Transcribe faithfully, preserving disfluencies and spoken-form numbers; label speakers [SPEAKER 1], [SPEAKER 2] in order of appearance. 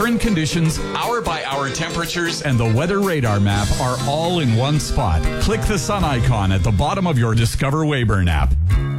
[SPEAKER 1] Current conditions, hour-by-hour temperatures, and the weather radar map are all in one spot. Click the sun icon at the bottom of your Discover Weyburn app.